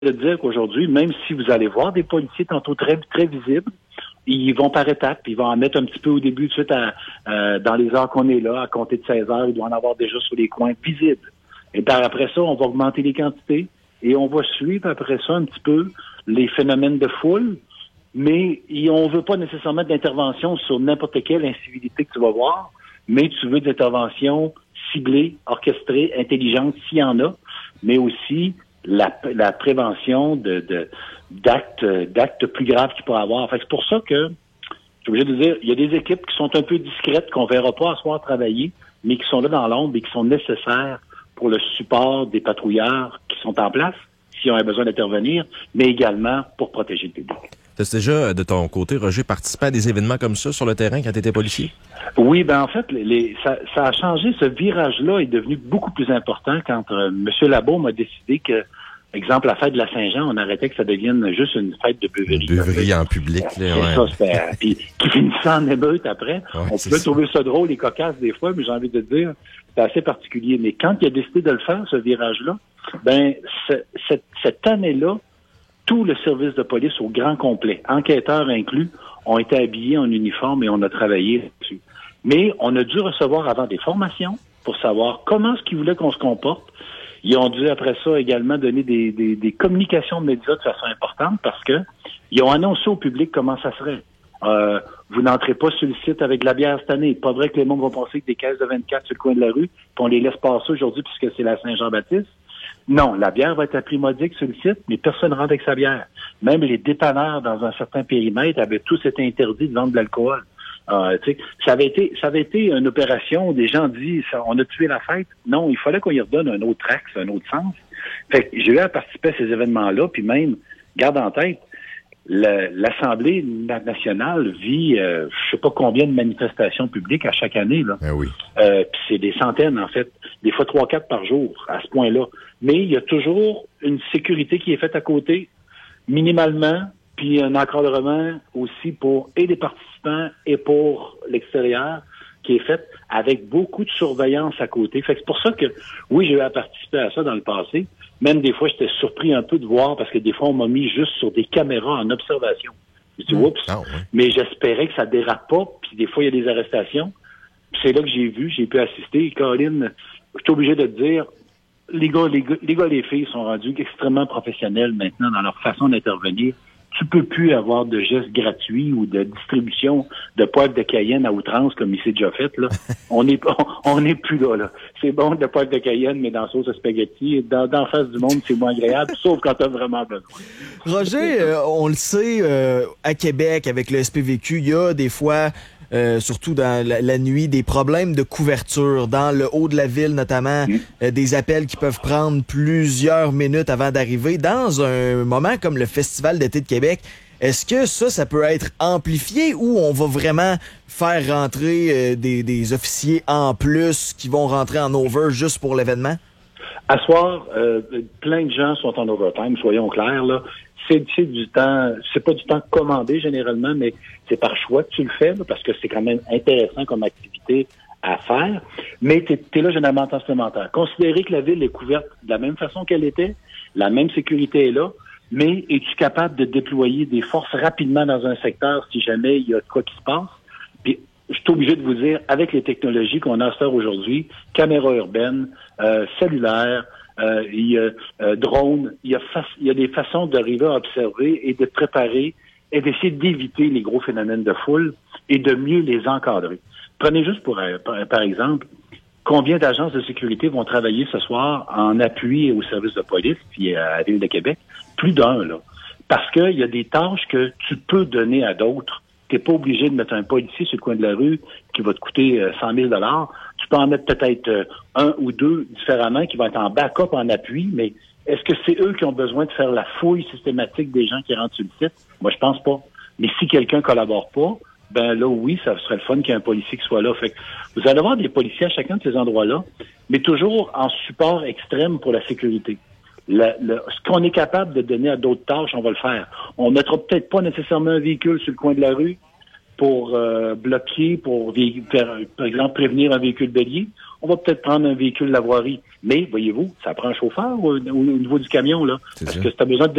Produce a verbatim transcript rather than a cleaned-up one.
de dire qu'aujourd'hui, même si vous allez voir des policiers tantôt très, très visibles, ils vont par étapes, ils vont en mettre un petit peu au début, tout de suite à, euh, dans les heures qu'on est là, à compter de seize heures, ils doivent en avoir déjà sur les coins visibles. Et par après ça, on va augmenter les quantités et on va suivre après ça un petit peu les phénomènes de foule, mais on veut pas nécessairement d'intervention sur n'importe quelle incivilité que tu vas voir, mais tu veux des interventions ciblées, orchestrées, intelligentes, s'il y en a, mais aussi la, la prévention de, de d'actes d'actes plus graves qu'il pourrait avoir. Fait que c'est pour ça que je suis obligé de dire, il y a des équipes qui sont un peu discrètes, qu'on verra pas à soir travailler, mais qui sont là dans l'ombre et qui sont nécessaires pour le support des patrouilleurs qui sont en place, s'ils ont besoin d'intervenir, mais également pour protéger le public. Tu as déjà, de ton côté, Roger, participé à des événements comme ça sur le terrain quand tu étais policier? Oui, ben en fait, les, ça, ça a changé. Ce virage-là est devenu beaucoup plus important quand euh, M. Labaume a décidé que, exemple, la fête de la Saint-Jean, on arrêtait que ça devienne juste une fête de beuverie. Une beuverie en public. C'est là, ouais. ça, c'était... Puis qui finissait en émeute après. Ouais, on pouvait ça. trouver ça drôle et cocasse des fois, mais j'ai envie de dire, c'est assez particulier. Mais quand il a décidé de le faire, ce virage-là, ben ce, cette, cette année-là, tout le service de police au grand complet, enquêteurs inclus, ont été habillés en uniforme et on a travaillé là-dessus. Mais on a dû recevoir avant des formations pour savoir comment est-ce qu'ils voulaient qu'on se comporte. Ils ont dû, après ça, également donner des, des, des communications de médias de façon importante parce que ils ont annoncé au public comment ça serait. Euh, vous n'entrez pas sur le site avec de la bière cette année. Pas vrai que les monde vont passer avec des caisses de vingt-quatre sur le coin de la rue, puis on les laisse passer aujourd'hui puisque c'est la Saint-Jean-Baptiste. Non, la bière va être à prix modique sur le site, mais personne ne rentre avec sa bière. Même les dépanneurs dans un certain périmètre avaient tous été interdits de vendre de l'alcool. Euh, ça avait été, ça avait été une opération où des gens disent, on a tué la fête. Non, il fallait qu'on y redonne un autre axe, un autre sens. Fait que j'ai eu à participer à ces événements-là, puis même, garde en tête, le, l'Assemblée nationale vit, euh, je sais pas combien de manifestations publiques à chaque année, là. Ben oui. Euh, puis c'est des centaines, en fait, des fois trois, quatre par jour, à ce point-là. Mais il y a toujours une sécurité qui est faite à côté, minimalement, puis un encadrement aussi pour et les participants et pour l'extérieur, qui est fait avec beaucoup de surveillance à côté. Fait que c'est pour ça que, oui, j'ai eu à participer à ça dans le passé. Même des fois, j'étais surpris un peu de voir, parce que des fois, on m'a mis juste sur des caméras en observation. Je dis, oups, Oh, ouais. mais j'espérais que ça dérape pas, puis des fois, il y a des arrestations. Puis c'est là que j'ai vu, j'ai pu assister. Et Caroline, je suis obligé de te dire, les gars, les gars, les gars, les filles sont rendus extrêmement professionnels maintenant dans leur façon d'intervenir. Tu peux plus avoir de gestes gratuits ou de distribution de poivre de Cayenne à outrance comme il s'est déjà fait, là. On est, on, on est plus là, là. C'est bon de poivre de Cayenne, mais dans sauce à spaghetti, dans, dans face du monde, c'est moins agréable, sauf quand t'as vraiment besoin. Roger, euh, on le sait, euh, à Québec, avec le S P V Q, il y a des fois, euh, surtout dans la, la nuit, des problèmes de couverture. Dans le haut de la ville, notamment, mmh. euh, des appels qui peuvent prendre plusieurs minutes avant d'arriver. Dans un moment comme le Festival d'été de Québec, est-ce que ça, ça peut être amplifié ou on va vraiment faire rentrer euh, des, des officiers en plus qui vont rentrer en over juste pour l'événement? À soir, euh, plein de gens sont en overtime, soyons clairs, là. C'est, c'est du temps, c'est pas du temps commandé généralement, mais c'est par choix que tu le fais, là, parce que c'est quand même intéressant comme activité à faire. Mais t'es, t'es là généralement en temps supplémentaire. Considérer que la ville est couverte de la même façon qu'elle était, la même sécurité est là, mais es-tu capable de déployer des forces rapidement dans un secteur si jamais il y a de quoi qui se passe? Puis, je suis obligé de vous dire, avec les technologies qu'on a à faire aujourd'hui, caméras urbaines, euh, cellulaires, euh, il y a euh, drones, il y a, fa- il y a des façons d'arriver à observer et de préparer et d'essayer d'éviter les gros phénomènes de foule et de mieux les encadrer. Prenez juste pour, par, par exemple, combien d'agences de sécurité vont travailler ce soir en appui au service de police puis à la Ville de Québec? Plus d'un, là. Parce qu'il y a des tâches que tu peux donner à d'autres. Tu n'es pas obligé de mettre un policier sur le coin de la rue qui va te coûter cent mille dollars. Tu peux en mettre peut-être euh, un ou deux différemment qui vont être en backup, en appui, mais est-ce que c'est eux qui ont besoin de faire la fouille systématique des gens qui rentrent sur le site? Moi, je pense pas. Mais si quelqu'un collabore pas, ben là, oui, ça serait le fun qu'il y ait un policier qui soit là. Fait que vous allez avoir des policiers à chacun de ces endroits-là, mais toujours en support extrême pour la sécurité. Le, le, ce qu'on est capable de donner à d'autres tâches, on va le faire. On mettra peut-être pas nécessairement un véhicule sur le coin de la rue, pour euh, bloquer, pour vé- faire, par exemple prévenir un véhicule bélier, on va peut-être prendre un véhicule de la voirie. Mais voyez-vous, ça prend un chauffeur au, au niveau du camion là, C'est parce ça. que si tu as besoin de